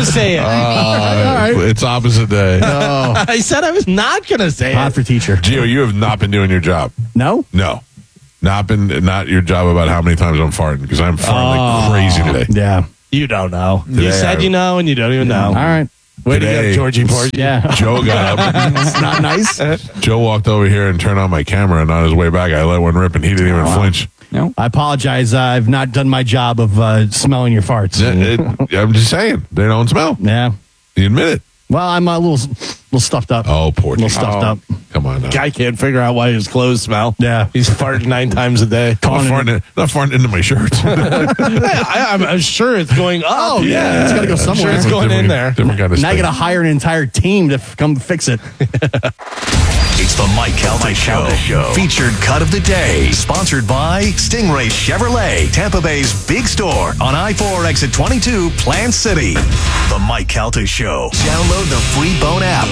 to say it. All right. It's opposite day. No. I said I was not going to say Hot it. for teacher. Gio, you have not been doing your job. No? No. Not your job about how many times I'm farting, because I'm farting like crazy today. Yeah. You don't know. Today You said you know, and you don't even know. All right. Way to Today. go, Georgie Porgy. Yeah. Joe got up. It's not nice. Joe walked over here and turned on my camera, and on his way back, I let one rip, and he didn't even flinch. No. I apologize. I've not done my job of smelling your farts. I'm just saying, they don't smell. Yeah. You admit it. Well, I'm a little stuffed up. Oh, poor A little thing. stuffed up. Come on now. Guy can't figure out why his clothes smell. Yeah. He's farting 9 times a day. Not farting into my shirt. I'm sure it's going up. Oh, yeah. It's got to go I'm sure somewhere. it's going in there. Different kind of Now I got to hire an entire team to come fix it. It's the Mike Calta Show. Featured cut of the day. Sponsored by Stingray Chevrolet, Tampa Bay's big store on I-4 exit 22, Plant City. The Mike Calta Show. Download the free Bone app.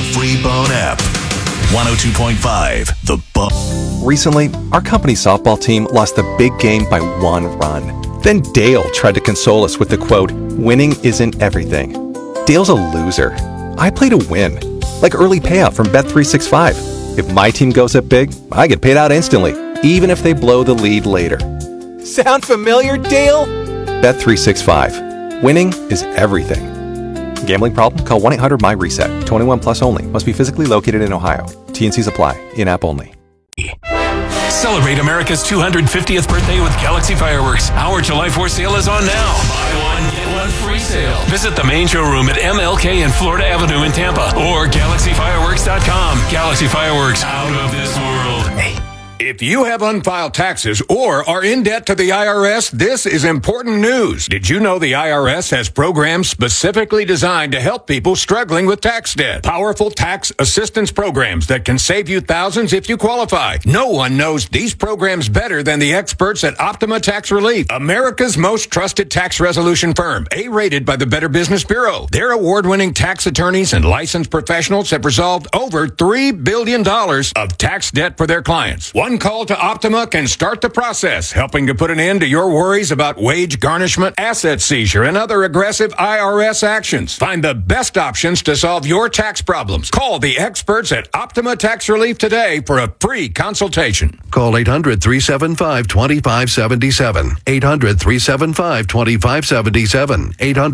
102.5 The Bone. Recently, our company softball team lost the big game by 1 run. Then Dale tried to console us with the quote, "Winning isn't everything." Dale's a loser. I play to win. Like early payout from Bet365. If my team goes up big, I get paid out instantly, even if they blow the lead later. Sound familiar, Dale? Bet365. Winning is everything. Gambling problem? Call 1-800-MY-RESET. 21 plus only. Must be physically located in Ohio. T&Cs apply. In-app only. Celebrate America's 250th birthday with Galaxy Fireworks. Our July 4th sale is on now. Buy one, get one free sale. Visit the main showroom at MLK and Florida Avenue in Tampa or GalaxyFireworks.com. Galaxy Fireworks, out of this world. Hey. If you have unfiled taxes or are in debt to the IRS, this is important news. Did you know the IRS has programs specifically designed to help people struggling with tax debt? Powerful tax assistance programs that can save you thousands if you qualify. No one knows these programs better than the experts at Optima Tax Relief, America's most trusted tax resolution firm, A-rated by the Better Business Bureau. Their award-winning tax attorneys and licensed professionals have resolved over $3 billion of tax debt for their clients. One call to Optima can start the process, helping to put an end to your worries about wage garnishment, asset seizure, and other aggressive IRS actions. Find the best options to solve your tax problems. Call the experts at Optima Tax Relief today for a free consultation. Call 800-375-2577. 800-375-2577.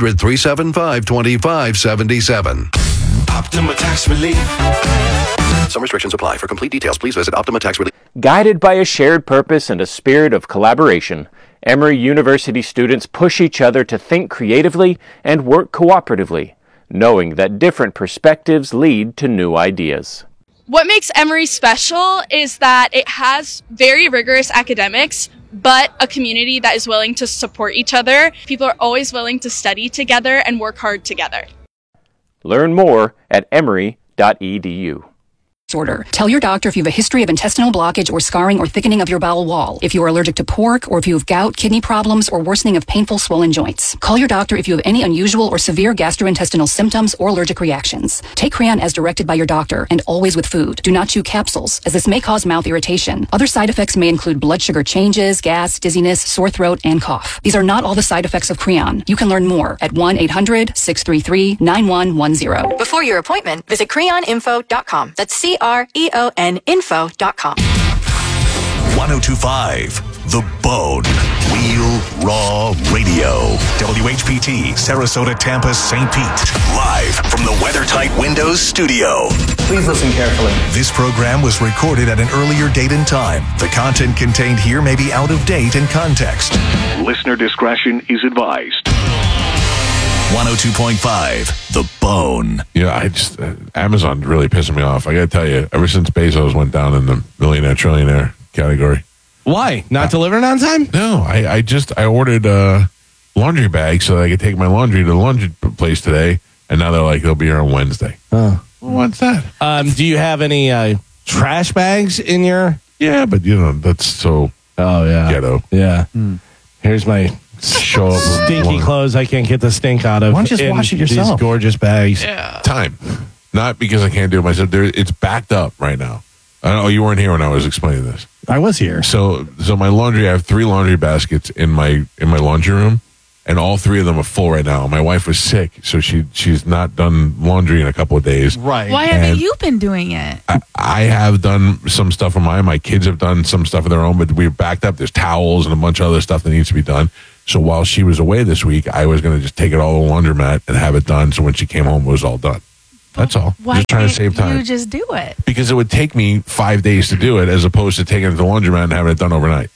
800-375-2577. Optima Tax Relief. Some restrictions apply. For complete details, please visit Optima Tax Relief. Guided by a shared purpose and a spirit of collaboration, Emory University students push each other to think creatively and work cooperatively, knowing that different perspectives lead to new ideas. What makes Emory special is that it has very rigorous academics, but a community that is willing to support each other. People are always willing to study together and work hard together. Learn more at emory.edu. Disorder. Tell your doctor if you have a history of intestinal blockage or scarring or thickening of your bowel wall, if you are allergic to pork, or if you have gout, kidney problems, or worsening of painful swollen joints. Call your doctor if you have any unusual or severe gastrointestinal symptoms or allergic reactions. Take Creon as directed by your doctor and always with food. Do not chew capsules, as this may cause mouth irritation. Other side effects may include blood sugar changes, gas, dizziness, sore throat, and cough. These are not all the side effects of Creon. You can learn more at 1-800-633-9110. Before your appointment, visit creoninfo.com. That's CREONinfo.com. 102.5 The Bone. Real Raw Radio. WHPT, Sarasota, Tampa, St. Pete. Live from the WeatherTight Windows studio. Please listen carefully. This program was recorded at an earlier date and time. The content contained here may be out of date and context. Listener discretion is advised. 102.5 The Bone. Yeah, I just Amazon really pissing me off. I got to tell you, ever since Bezos went down in the millionaire trillionaire category. Why? Not delivering on time? No, I ordered a laundry bag so that I could take my laundry to the laundry place today, and now they're like they'll be here on Wednesday. Oh, what's that? Do you have any trash bags in your? Yeah, but that's so. Oh yeah, ghetto. Yeah. Here's my show up stinky clothes. I can't get the stink out of. Why don't you just wash it yourself? These gorgeous bags. Yeah. Time, not because I can't do it myself. It's backed up right now. I don't know, you weren't here when I was explaining this. I was here. So my laundry. I have 3 laundry baskets in my laundry room, and all 3 of them are full right now. My wife was sick, so she's not done laundry in a couple of days. Right. Why haven't you been doing it? I have done some stuff of mine. My kids have done some stuff of their own, but we're backed up. There's towels and a bunch of other stuff that needs to be done. So while she was away this week, I was going to just take it all to the laundromat and have it done. So when she came home, it was all done. That's all. Why Just trying to can't save time. you just do it? Because it would take me 5 days to do it, as opposed to taking it to the laundromat and having it done overnight.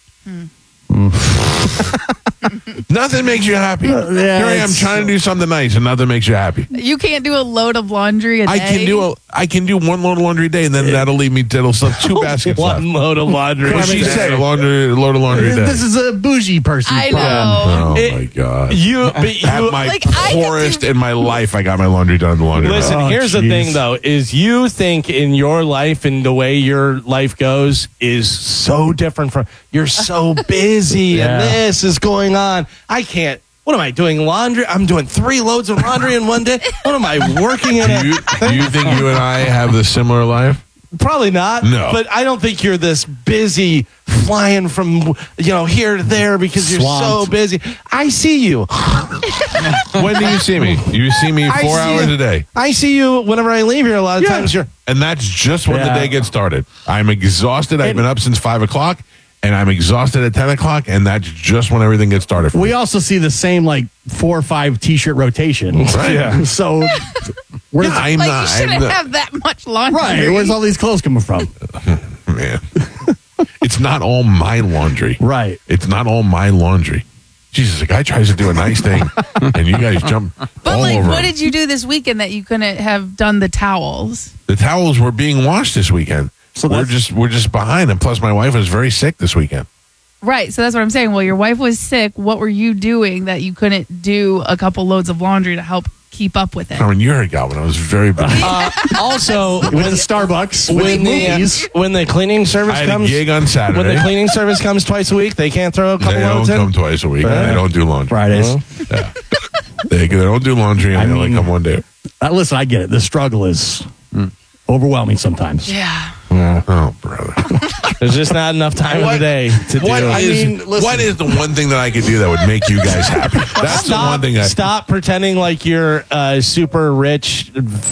Nothing makes you happy. Here I am trying to do something nice, and nothing makes you happy. You can't do a load of laundry a day. I can do 1 load of laundry a day, and then that'll leave me. That'll still 2 baskets. One load of laundry. What she said, a load of laundry a day. This is a bougie person. I know. Oh my god! At my poorest in my life, I got my laundry done in the laundry. Listen, here's the thing, though: is you think in your life and the way your life goes is so different from. You're so busy, and this is going on. I can't. What am I doing? Laundry? I'm doing 3 loads of laundry in one day. What am I working in? Do you think you and I have the similar life? Probably not. No, but I don't think you're this busy flying from here to there because you're so busy. I see you. When do you see me? You see me 4 hours a day. I see you whenever I leave here. A lot of times you're. And that's just when the day gets started. I'm exhausted. I've been up since 5 o'clock. And I'm exhausted at 10 o'clock, and that's just when everything gets started for me. We also see the same, 4 or 5 T-shirt rotation. Right. Yeah. So, you shouldn't have that much laundry. Right. Where's all these clothes coming from? Man. It's not all my laundry. Right. It's not all my laundry. Jesus, a guy tries to do a nice thing, and you guys jump all over what him. did you do this weekend that you couldn't have done the towels? The towels were being washed this weekend. So we're just behind, and plus my wife was very sick this weekend. Right, so that's what I'm saying. Well, your wife was sick. What were you doing that you couldn't do a couple loads of laundry to help keep up with it? I mean, you're a gal when I was very busy. Also, with the Starbucks, when the cleaning service I had comes, a gig on Saturday. when the cleaning service comes twice a week, they can't throw a couple They don't loads in. come twice a week. They don't do laundry. Fridays. Yeah. They don't do laundry, and they only come one day. Listen, I get it. The struggle is overwhelming sometimes. Yeah. Oh, brother. There's just not enough time in the day to do it. What is the one thing that I could do that would make you guys happy? That's the one thing. Stop pretending like you're super rich,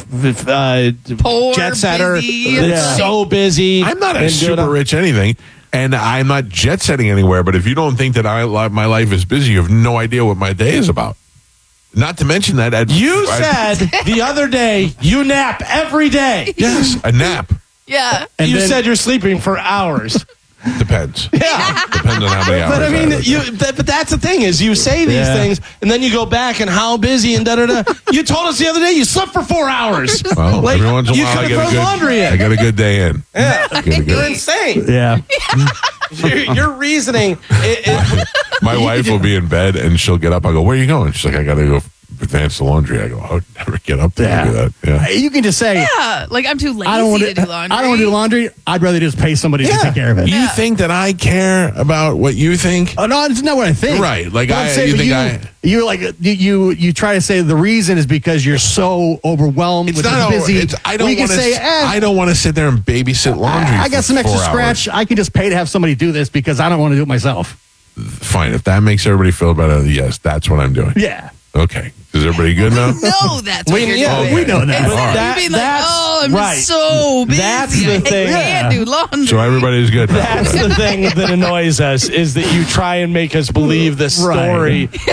poor, jet setter. busy. That's so busy. I'm not a and doing super rich anything, and I'm not jet setting anywhere. But if you don't think that my life is busy, you have no idea what my day is about. Not to mention that you said the other day you nap every day. Yes, a nap. Yeah. And you said you're sleeping for hours. Depends. Yeah. Depends on how many hours. But I mean, but that's the thing is you say these things and then you go back and how busy and da-da-da. You told us the other day you slept for 4 hours. Well, every once in a while I get a good day in. Yeah. You're insane. Yeah. Your reasoning. My wife will be in bed and she'll get up. I go, where are you going? She's like, I got to go advance the laundry. I go, I would never get up there to do that. Yeah. You can just say, yeah, like I'm too lazy I don't want to do laundry. I don't want to do laundry. I'd rather just pay somebody to take care of it. You think that I care about what you think? Oh, no, it's not what I think. Right. Like, you're like, you try to say the reason is because you're so overwhelmed with busy. I don't want to sit there and babysit laundry. I got some extra 4 scratch. hours. I can just pay to have somebody do this because I don't want to do it myself. Fine. If that makes everybody feel better, yes, that's what I'm doing. Yeah. Okay. Is everybody good now? No, that's what you're doing. We know that. Instead of being like, I'm just so busy. That's the thing. I can't do laundry. So everybody's good now. That's the thing that annoys us is that you try and make us believe the story of,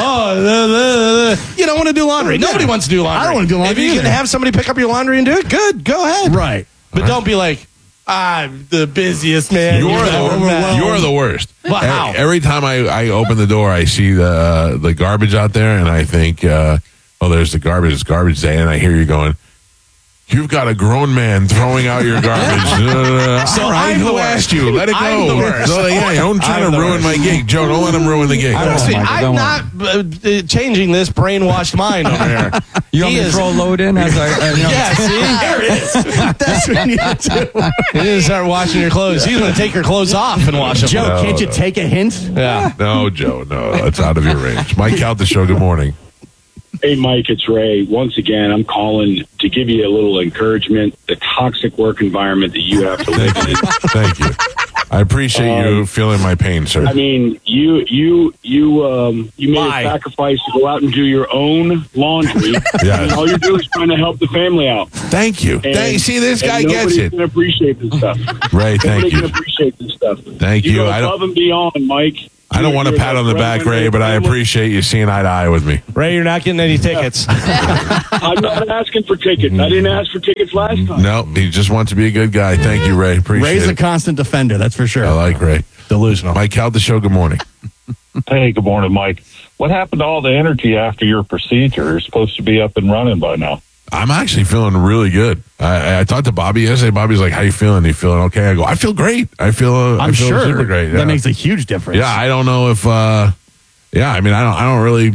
you don't want to do laundry. Nobody wants to do laundry. I don't want to do laundry If you can have somebody pick up your laundry and do it, good. Go ahead. Right. But don't be like, I'm the busiest man You're the worst. Well, how? Every time I open the door, I see the garbage out there, and I think, there's the garbage. It's garbage day, and I hear you going, you've got a grown man throwing out your garbage. So all right, who asked you? Let it go. I'm the worst. So, don't try to ruin my gig. Joe, don't let him ruin the gig. I'm not changing this brainwashed mind over here. You want me to throw a load in? As yeah, see? There it is. That's what you need to do. You need to start washing your clothes. He's going to take your clothes off and wash them. Joe, can't you take a hint? Yeah. No, Joe, no. That's out of your range. Mike out the show. Good morning. Hey, Mike, it's Ray. Once again, I'm calling to give you a little encouragement. The toxic work environment that you have to live in. Thank you. I appreciate you feeling my pain, sir. I mean, you made a sacrifice to go out and do your own laundry. And all you're doing is trying to help the family out. Thank you. See, this guy gets it. Nobody can appreciate this stuff. Ray, thank you. Nobody can appreciate this stuff. Thank you. Go above and beyond, Mike. I don't want a pat on the back, Ray, but I appreciate you seeing eye to eye with me. Ray, you're not getting any tickets. I'm not asking for tickets. I didn't ask for tickets last time. No, he just wants to be a good guy. Thank you, Ray. Appreciate Ray's it. a constant defender, that's for sure. I like Ray. Delusional. Mike Cal, the show, good morning. Hey, good morning, Mike. What happened to all the energy after your procedure? You're supposed to be up and running by now. I'm actually feeling really good. I talked to Bobby yesterday. Bobby's like, how you feeling? You feeling okay? I go, I feel great. I feel sure super great. that makes a huge difference. Yeah, I don't know if, I don't really,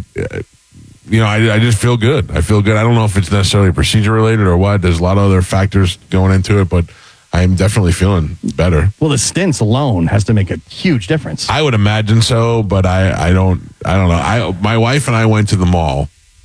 I just feel good. I feel good. I don't know if it's necessarily procedure related or what. There's a lot of other factors going into it, but I'm definitely feeling better. Well, the stints alone has to make a huge difference. I would imagine so, but I don't know. My wife and I went to the mall.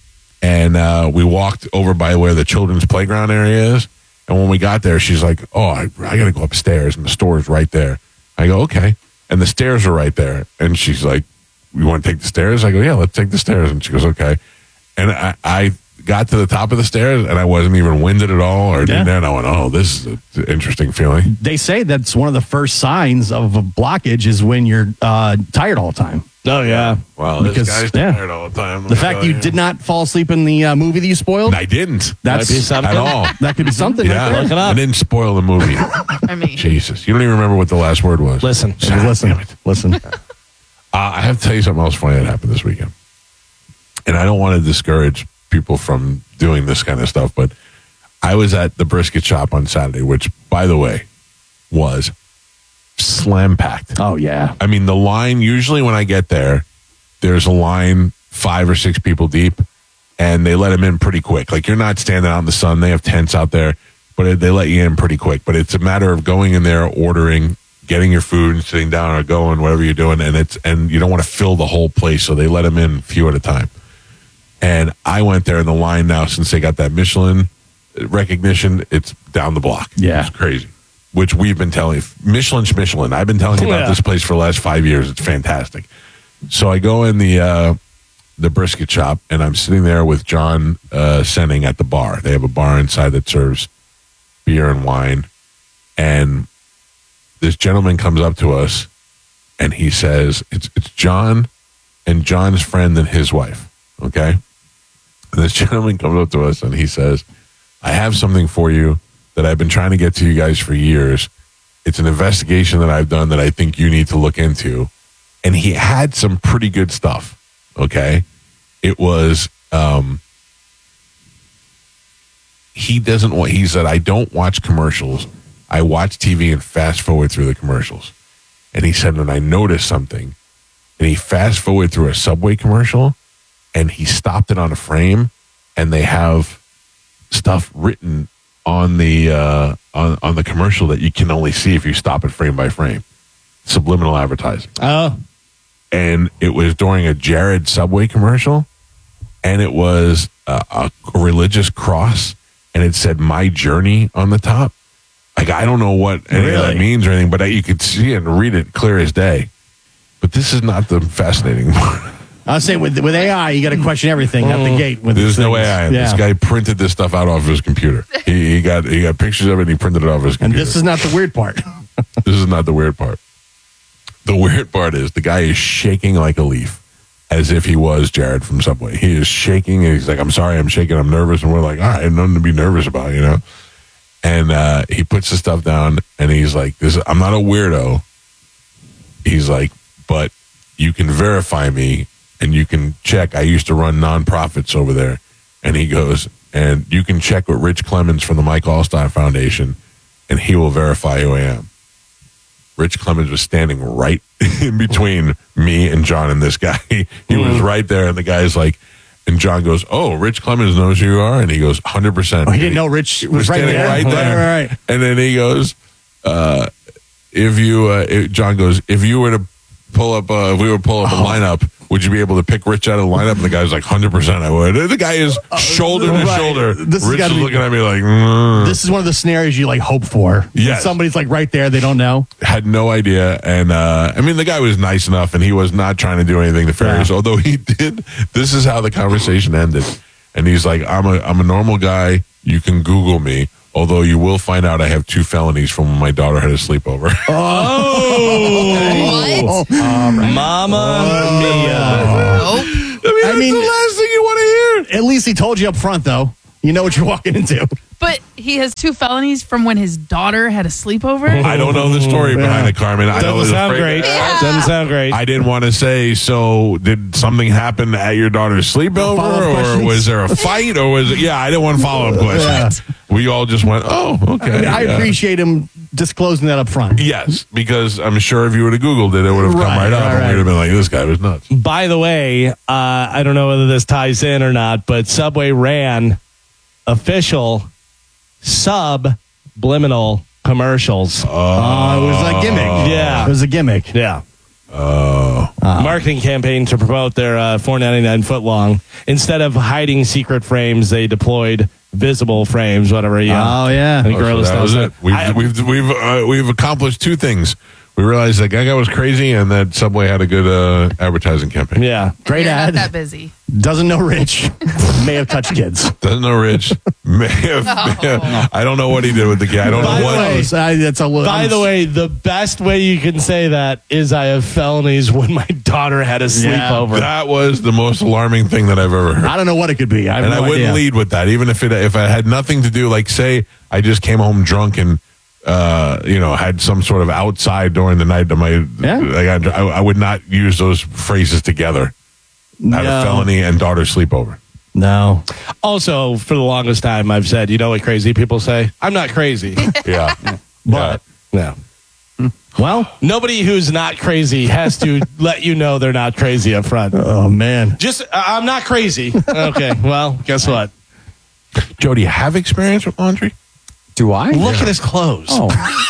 And we walked over by where the children's playground area is. And when we got there, she's like, oh, I got to go upstairs. And the store is right there. I go, okay. And the stairs are right there. And she's like, you want to take the stairs? I go, yeah, let's take the stairs. And she goes, okay. And I got to the top of the stairs, and I wasn't even winded at all. And I went, oh, this is an interesting feeling. They say that's one of the first signs of a blockage is when you're tired all the time. Oh, yeah. Well, this guy's tired all the time. The fact you did not fall asleep in the movie that you spoiled? I didn't. That's at all. That could be something. Yeah. Right there. Look it up. I didn't spoil the movie. I mean, Jesus. You don't even remember what the last word was. Listen. Listen. I have to tell you something else funny that happened this weekend. And I don't want to discourage people from doing this kind of stuff, but I was at the brisket shop on Saturday, which, by the way, was slam packed. Oh, yeah. I mean, the line, usually when I get there, there's a line 5 or 6 people deep, and they let them in pretty quick. Like, you're not standing out in the sun. They have tents out there, but they let you in pretty quick. But it's a matter of going in there, ordering, getting your food, and sitting down or going, whatever you're doing, and you don't want to fill the whole place, so they let them in a few at a time. And I went there in the line now, since they got that Michelin recognition, it's down the block. Yeah. It's crazy. Which we've been telling, Michelin's Michelin. I've been telling you about this place for the last 5 years. It's fantastic. So I go in the brisket shop, and I'm sitting there with John Senning at the bar. They have a bar inside that serves beer and wine. And this gentleman comes up to us, and he says, it's John and John's friend and his wife, okay? And this gentleman comes up to us, and he says, I have something for you that I've been trying to get to you guys for years. It's an investigation that I've done that I think you need to look into. And he had some pretty good stuff, okay? It was, he said, I don't watch commercials. I watch TV and fast forward through the commercials. And he said, and I noticed something. And he fast forwarded through a Subway commercial, and he stopped it on a frame, and they have stuff written on the on the commercial that you can only see if you stop it frame by frame. Subliminal advertising. Oh. And it was during a Jared Subway commercial, and it was a religious cross, and it said "My Journey" on the top. Like, I don't know what any of that means or anything, but you could see it and read it clear as day. But this is not the fascinating part. I was saying, with AI, you got to question everything at the gate. There's no AI. This guy printed this stuff out off his computer. He got pictures of it, and he printed it off his computer. And this is not the weird part. This is not the weird part. The weird part is the guy is shaking like a leaf, as if he was Jared from Subway. He is shaking, and he's like, I'm sorry, I'm shaking, I'm nervous. And we're like, all right, nothing to be nervous about, you know? And he puts the stuff down, and he's like, I'm not a weirdo. He's like, but you can verify me, and you can check. I used to run nonprofits over there. And he goes, and you can check with Rich Clemens from the Mike Allstott Foundation, and he will verify who I am. Rich Clemens was standing right in between me and John and this guy. He was right there, and the guy's like, and John goes, oh, Rich Clemens knows who you are? And he goes, 100%. Oh, he didn't know Rich was right there. Right there. Right. And then he goes, John goes, if we were to pull up a lineup would you be able to pick Rich out of the lineup? And the guy's like, 100% I would. The guy is shoulder to shoulder. Rich is looking at me like, This is one of the scenarios you like hope for. Yes. Somebody's like right there, they don't know. Had no idea. And I mean, the guy was nice enough and he was not trying to do anything nefarious, although he did. This is how the conversation ended. And he's like, I'm a normal guy. You can Google me. Although you will find out I have 2 felonies from when my daughter had a sleepover. What? Mama mia. I mean, that's the last thing you want to hear. At least he told you up front, though. You know what you're walking into. But he has 2 felonies from when his daughter had a sleepover? I don't know the story behind it, Carmen. I know Doesn't sound great. Doesn't sound great. I didn't want to say, so did something happen at your daughter's sleepover? Or was there a fight? Or was it, I didn't want follow-up questions. We all just went, oh, okay. I appreciate him disclosing that up front. Yes, because I'm sure if you would have Googled it, it would have come right up. And we would have been like, this guy was nuts. By the way, I don't know whether this ties in or not, but Subway ran official subliminal commercials. It was a gimmick. Yeah. It was a gimmick. Yeah. Marketing campaign to promote their $4.99 footlong. Instead of hiding secret frames, they deployed visible frames, whatever. Oh, yeah. I think Gorilla that was it. We've accomplished 2 things. We realized that guy was crazy and that Subway had a good advertising campaign. Yeah. Great You're ad. not that busy. Doesn't know Rich. May have touched kids. Doesn't know Rich. May have. I don't know what he did with the kid. I don't know what. By the way, the best way you can say that is I have felonies when my daughter had a sleepover. That was the most alarming thing that I've ever heard. I don't know what it could be. I wouldn't lead with that, even if it had nothing to do. Like, say I just came home drunk and had some sort of outside during the night. I would not use those phrases together. Had a felony and daughter sleepover. No. Also, for the longest time, I've said, you know what crazy people say? I'm not crazy. Yeah. But, no. Well, nobody who's not crazy has to let you know they're not crazy up front. Oh, man. Just, I'm not crazy. Okay, well, guess what? Joe, do you have experience with laundry? Do I? Look at his clothes. Oh.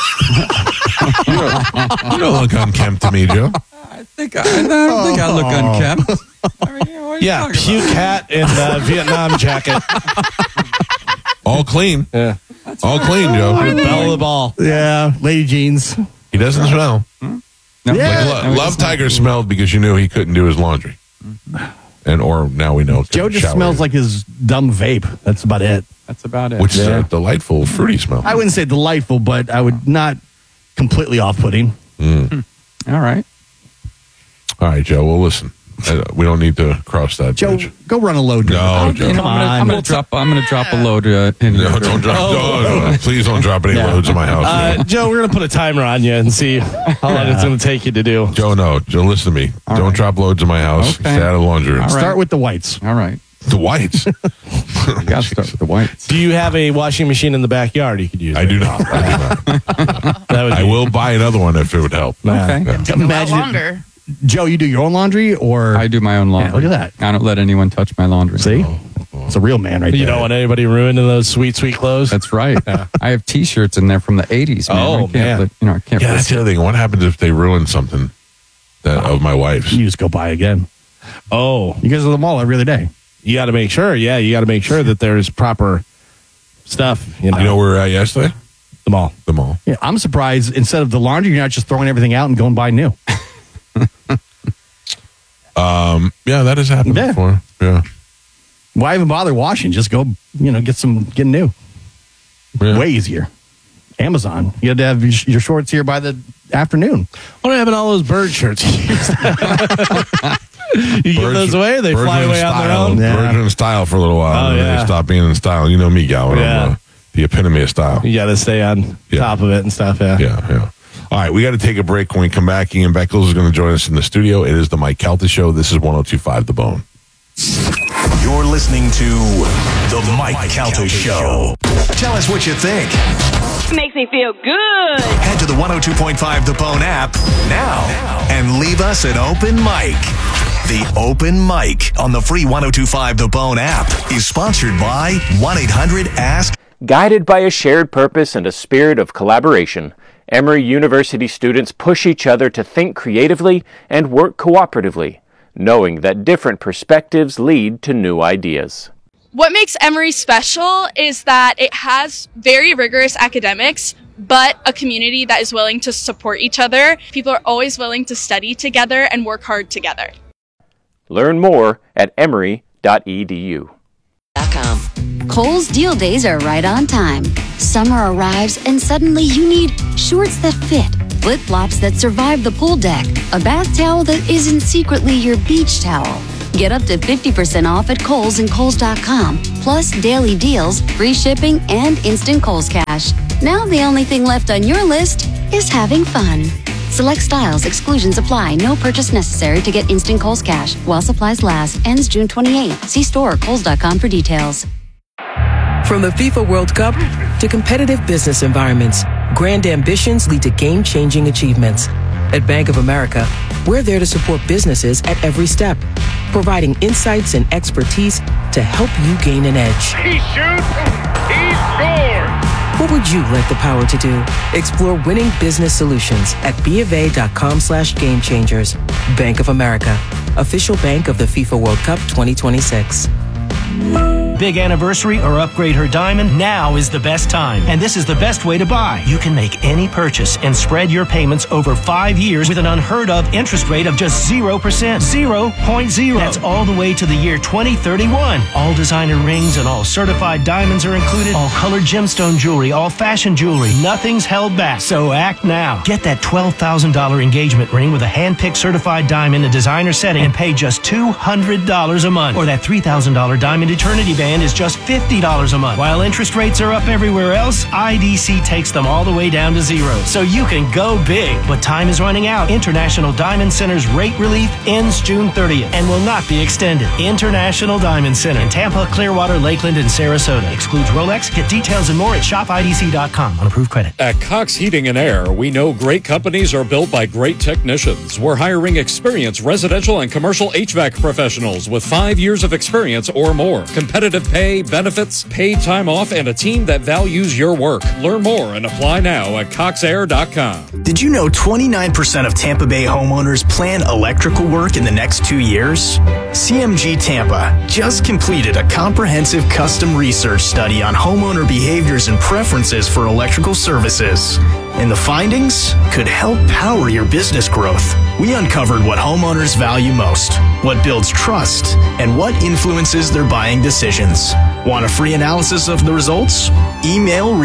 You don't look unkempt to me, Joe. I don't think I look unkempt. Yeah, puke hat and Vietnam jacket. All clean. Yeah. All clean, Joe. Bell of the ball. Yeah, lady jeans. He doesn't smell. No, Love Tiger smelled because you knew he couldn't do his laundry. Or now we know. Joe just smells like his dumb vape. That's about it. That's about it. Which is a delightful, fruity smell. I wouldn't say delightful, but I would not completely off-putting. All right. All right, Joe. Well, listen. We don't need to cross that Joe, bridge. go run a load. No, Joe. Come on. I'm going to drop a load in No, don't drop. No, please don't drop any loads in my house. Joe, we're going to put a timer on you and see how long it's going to take you to do. Joe, no. Joe, listen to me. Don't drop loads in my house. Okay. Stay out of the laundry room. Start with the whites. All right. The whites? You got to start with the whites. Do you have a washing machine in the backyard you could use? I do not. I will buy another one if it would help. Okay. Imagine longer. Joe, you do your own laundry, or I do my own laundry. Yeah, look at that. I don't let anyone touch my laundry. See, it's a real man right there. You don't want anybody ruining those sweet, sweet clothes. That's right. I have T-shirts in there from the '80s. Man. Oh, I can't man. I can't. Yeah, that's the other thing. What happens if they ruin something of my wife's? You just go buy again. Oh, you guys are the mall every other day. You got to make sure. Yeah, you got to make sure that there's proper stuff. You know where we were at yesterday? The mall. The mall. Yeah, I'm surprised. Instead of the laundry, you're not just throwing everything out and going buy new. Yeah, that has happened before. Yeah. Why even bother washing? Just go, get new. Yeah. Way easier. Amazon. You had to have your shorts here by the afternoon. What happened to all those bird shirts? You give those away, they fly away on their own. Birds in style for a little while. Oh, and then they stop being in style. You know me, Gowan. Yeah. I'm the epitome of style. You got to stay on top of it and stuff. Yeah. All right, we got to take a break. When we come back, Ian Beckles is going to join us in the studio. It is the Mike Calta Show. This is 102.5 The Bone. You're listening to the Mike Calta Show. Tell us what you think. Makes me feel good. Head to the 102.5 The Bone app now and leave us an open mic. The Open Mic on the free 102.5 The Bone app is sponsored by 1-800-ASK. Guided by a shared purpose and a spirit of collaboration, Emory University students push each other to think creatively and work cooperatively, knowing that different perspectives lead to new ideas. What makes Emory special is that it has very rigorous academics, but a community that is willing to support each other. People are always willing to study together and work hard together. Learn more at emory.edu. Kohl's deal days are right on time. Summer arrives and suddenly you need shorts that fit, flip-flops that survive the pool deck, a bath towel that isn't secretly your beach towel. Get up to 50% off at Kohl's and Kohls.com, plus daily deals, free shipping, and instant Kohl's Cash. Now the only thing left on your list is having fun. Select styles, exclusions apply, no purchase necessary to get instant Kohl's Cash while supplies last. Ends June 28th. See store or Kohls.com for details. From the FIFA World Cup to competitive business environments, grand ambitions lead to game-changing achievements. At Bank of America, we're there to support businesses at every step, providing insights and expertise to help you gain an edge. He shoots, he scores! What would you like the power to do? Explore winning business solutions at BofA.com/gamechangers. Bank of America, official bank of the FIFA World Cup 2026. Big anniversary or upgrade her diamond? Now is the best time. And this is the best way to buy. You can make any purchase and spread your payments over 5 years with an unheard of interest rate of just 0%. 0.0. That's all the way to the year 2031. All designer rings and all certified diamonds are included. All colored gemstone jewelry, all fashion jewelry. Nothing's held back. So act now. Get that $12,000 engagement ring with a hand-picked certified diamond in designer setting and pay just $200 a month. Or that $3,000 diamond eternity band is just $50 a month. While interest rates are up everywhere else, IDC takes them all the way down to 0. So you can go big. But time is running out. International Diamond Center's rate relief ends June 30th and will not be extended. International Diamond Center in Tampa, Clearwater, Lakeland, and Sarasota. Excludes Rolex. Get details and more at shopidc.com on approved credit. At Cox Heating and Air, we know great companies are built by great technicians. We're hiring experienced residential and commercial HVAC professionals with 5 years of experience or more. Competitive pay, benefits, paid time off, and a team that values your work. Learn more and apply now at coxair.com. Did you know 29% of Tampa Bay homeowners plan electrical work in the next 2 years? CMG Tampa just completed a comprehensive custom research study on homeowner behaviors and preferences for electrical services. And the findings could help power your business growth. We uncovered what homeowners value most, what builds trust, and what influences their buying decisions. Want a free analysis of the results? Email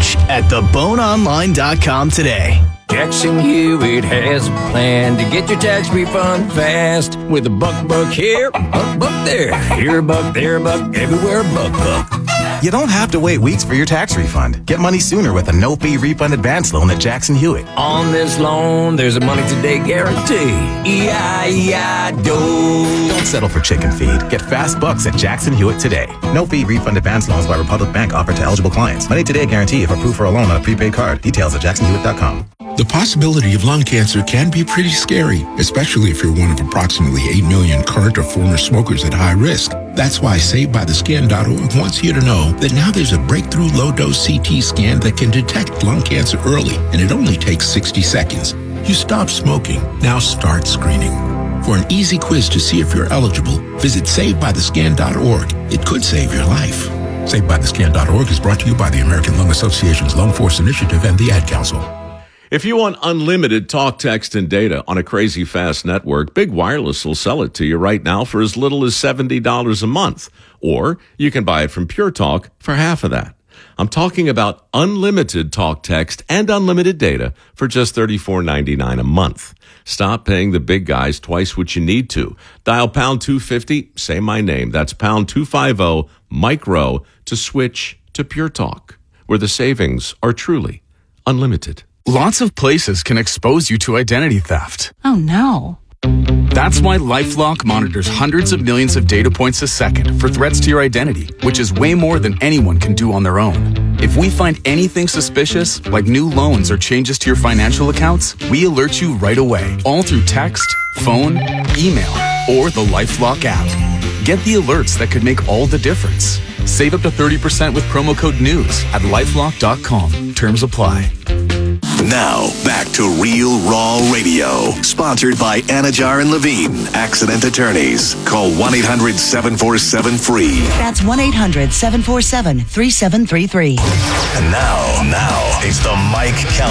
research@theboneonline.com today. Jackson Hewitt has a plan to get your tax refund fast with a buck here, buck there, here a buck, there a buck, everywhere a buck. You don't have to wait weeks for your tax refund. Get money sooner with a no-fee refund advance loan at Jackson Hewitt. On this loan, there's a money today guarantee. E-I-E-I-DO. Don't settle for chicken feed. Get fast bucks at Jackson Hewitt today. No-fee refund advance loans by Republic Bank offered to eligible clients. Money today guarantee if approved for a loan on a prepaid card. Details at jacksonhewitt.com. The possibility of lung cancer can be pretty scary, especially if you're one of approximately 8 million current or former smokers at high risk. That's why SaveByTheScan.org wants you to know that now there's a breakthrough low-dose CT scan that can detect lung cancer early, and it only takes 60 seconds. You stop smoking, now start screening. For an easy quiz to see if you're eligible, visit SaveByTheScan.org. It could save your life. SaveByTheScan.org is brought to you by the American Lung Association's Lung Force Initiative and the Ad Council. If you want unlimited talk, text, and data on a crazy fast network, Big Wireless will sell it to you right now for as little as $70 a month. Or you can buy it from Pure Talk for half of that. I'm talking about unlimited talk, text, and unlimited data for just $34.99 a month. Stop paying the big guys twice what you need to. Dial pound 250, say my name. That's pound 250, Mike Rowe, to switch to Pure Talk, where the savings are truly unlimited. Lots of places can expose you to identity theft. Oh no. That's why LifeLock monitors hundreds of millions of data points a second for threats to your identity, which is way more than anyone can do on their own. If we find anything suspicious, like new loans or changes to your financial accounts, we alert you right away, all through text, phone, email, or the LifeLock app. Get the alerts that could make all the difference. Save up to 30% with promo code NEWS at LifeLock.com. Terms apply. Now, back to Real Raw Radio. Sponsored by Anajar and Levine, Accident Attorneys. Call 1-800-747-FREE. That's 1-800-747-3733. And now, it's the Mike Calta